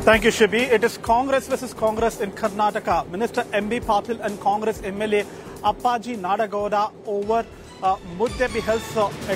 Thank you, Shibi. It is Congress versus Congress in Karnataka. Minister M.B. Patil and Congress MLA Appaji Nadagowda over Muddebihal's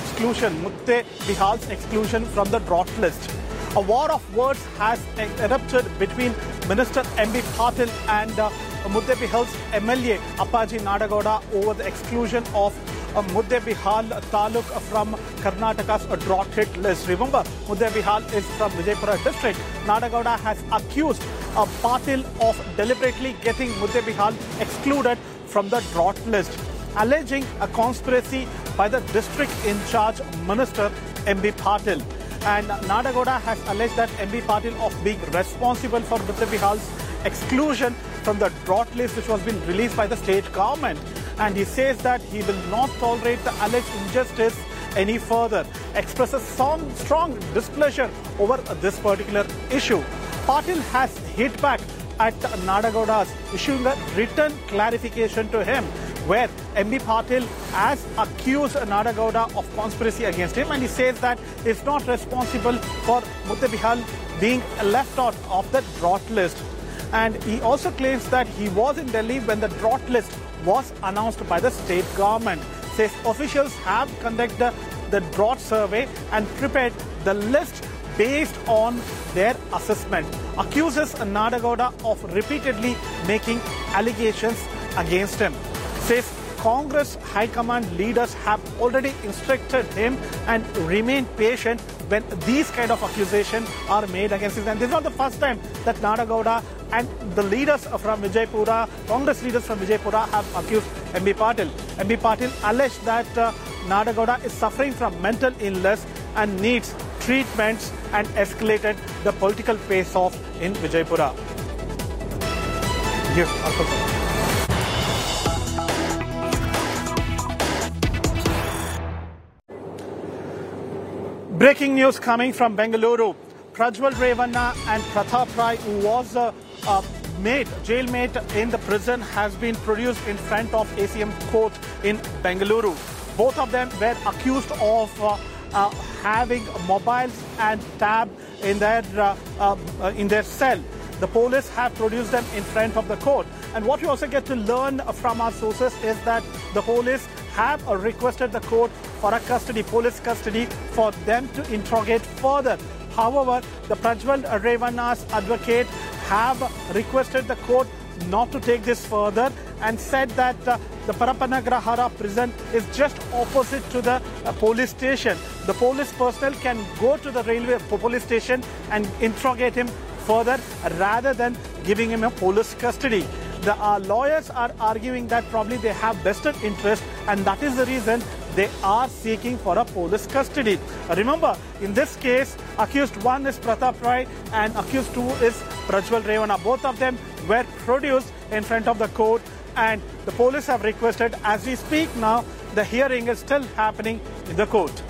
exclusion from the drought list. A war of words has erupted between Minister M.B. Patil and Muddebihal's MLA Appaji Nadagowda over the exclusion of Muddebihal Taluk from Karnataka's drought-hit list. Remember, Muddebihal is from Vijaypura district. Nadagowda has accused Patil of deliberately getting Muddebihal excluded from the drought list, alleging a conspiracy by the district in charge minister M.B. Patil. And Nadagowda has alleged that M.B. Patil of being responsible for Muddebihal's exclusion from the drought list, which was being released by the state government. And he says that he will not tolerate the alleged injustice any further, expresses some strong displeasure over this particular issue. Patil has hit back at Nadagowda's, issuing a written clarification to him, where M.B. Patil has accused Nadagowda of conspiracy against him, and he says that he is not responsible for Muddebihal being left out of the drought list. And he also claims that he was in Delhi when the drought list was announced by the state government. Says officials have conducted the drought survey and prepared the list based on their assessment. Accuses Nadagowda of repeatedly making allegations against him. Says Congress High Command leaders have already instructed him and remain patient when these kind of accusations are made against him. And this is not the first time that Nadagowda and the leaders from Vijaypura, Congress leaders from Vijaypura, have accused M.B. Patil. M.B. Patil alleged that Nadagowda is suffering from mental illness and needs treatments, and escalated the political face-off in Vijaypura. Yes, breaking news coming from Bengaluru. Prajwal Revanna and Pratap Rai, who was jailmate in the prison, has been produced in front of ACM court in Bengaluru. Both of them were accused of having mobiles and tab in their cell. The police have produced them in front of the court. And what we also get to learn from our sources is that the police have requested the court for a police custody, for them to interrogate further. However, the Prajwal Revanna's advocate have requested the court not to take this further and said that the Parapanagrahara prison is just opposite to the police station. The police personnel can go to the railway police station and interrogate him further rather than giving him a police custody. The lawyers are arguing that probably they have vested interest, and that is the reason they are seeking for a police custody. Remember, in this case, accused one is Pratap Rai and accused two is Prajwal Revanna. Both of them were produced in front of the court, and the police have requested, as we speak now, the hearing is still happening in the court.